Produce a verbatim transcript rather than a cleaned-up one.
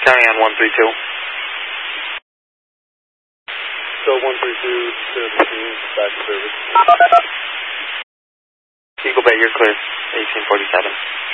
County on one three two. So one three two to machine, back to service. Eagle Bay, you're clear. eighteen forty-seven.